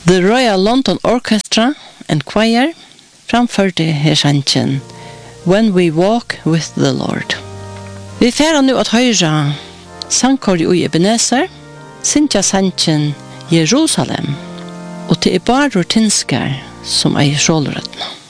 The Royal London Orchestra and Choir framførte her sangen When We Walk with the Lord. Vi færer nu at høyre sangkår i Ebenezer, syntja sangen Jerusalem, og til bare tinskar som eier sjålrøttene.